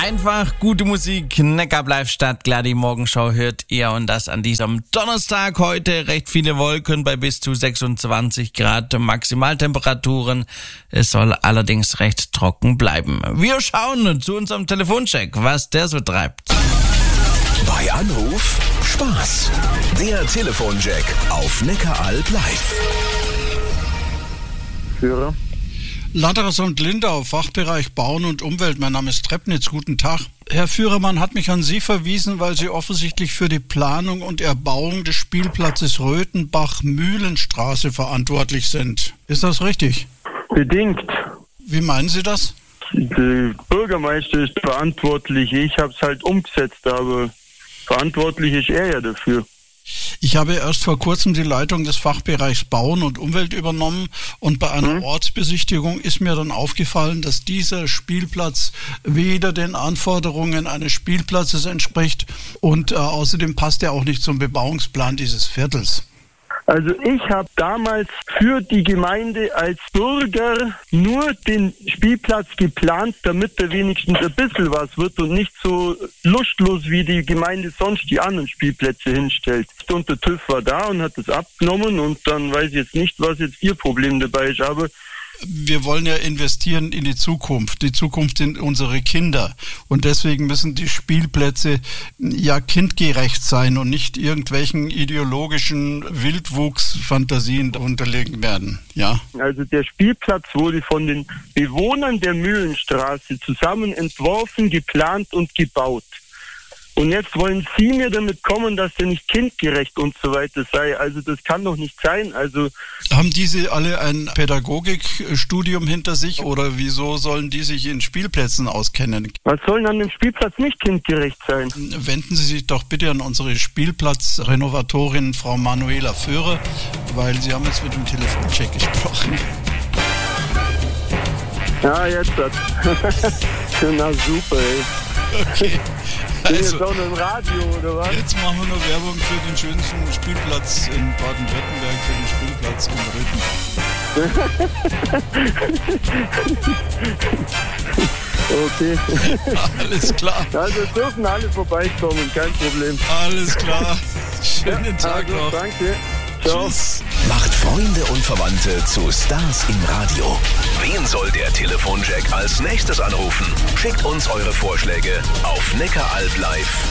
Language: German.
Einfach gute Musik, Neckarblife Stadt, klar, die Morgenschau hört ihr und das an diesem Donnerstag. Heute recht viele Wolken bei bis zu 26 Grad Maximaltemperaturen. Es soll allerdings recht trocken bleiben. Wir schauen zu unserem Telefoncheck, was der so treibt. Bei Anruf Spaß. Der Telefoncheck auf Neckaralb live. Führer. Ladras und Lindau, Fachbereich Bauen und Umwelt. Mein Name ist Treppnitz. Guten Tag. Herr Führermann hat mich an Sie verwiesen, weil Sie offensichtlich für die Planung und Erbauung des Spielplatzes Röthenbach-Mühlenstraße verantwortlich sind. Ist das richtig? Bedingt. Wie meinen Sie das? Der Bürgermeister ist verantwortlich. Ich habe es halt umgesetzt, aber verantwortlich ist er ja dafür. Ich habe erst vor kurzem die Leitung des Fachbereichs Bauen und Umwelt übernommen und bei einer Ortsbesichtigung ist mir dann aufgefallen, dass dieser Spielplatz weder den Anforderungen eines Spielplatzes entspricht und außerdem passt er auch nicht zum Bebauungsplan dieses Viertels. Also ich habe damals für die Gemeinde als Bürger nur den Spielplatz geplant, damit da wenigstens ein bisschen was wird und nicht so lustlos, wie die Gemeinde sonst die anderen Spielplätze hinstellt. Und der TÜV war da und hat das abgenommen und dann weiß ich jetzt nicht, was jetzt Ihr Problem dabei ist, aber wir wollen ja investieren in die Zukunft. Die Zukunft sind unsere Kinder. Und deswegen müssen die Spielplätze ja kindgerecht sein und nicht irgendwelchen ideologischen Wildwuchsfantasien unterlegen werden. Ja. Also der Spielplatz wurde von den Bewohnern der Mühlenstraße zusammen entworfen, geplant und gebaut. Und jetzt wollen Sie mir damit kommen, dass der nicht kindgerecht und so weiter sei. Also das kann doch nicht sein. Also haben diese alle ein Pädagogikstudium hinter sich oder wieso sollen die sich in Spielplätzen auskennen? Was soll an dem Spielplatz nicht kindgerecht sein? Wenden Sie sich doch bitte an unsere Spielplatzrenovatorin Frau Manuela Führer, weil Sie haben jetzt mit dem Telefoncheck gesprochen. Ja, jetzt hat. Na super, ey. Okay. Also, jetzt auch noch im Radio, oder was? Jetzt machen wir noch Werbung für den schönsten Spielplatz in Baden-Württemberg, für den Spielplatz in Rüthen. Okay. Alles klar. Also dürfen alle vorbeikommen, kein Problem. Alles klar. Schönen Tag noch. Danke. Ciao. Tschüss. Macht Freunde und Verwandte zu Stars im Radio. Wen soll der Telefoncheck als nächstes anrufen? Schickt uns eure Vorschläge auf Neckaralb live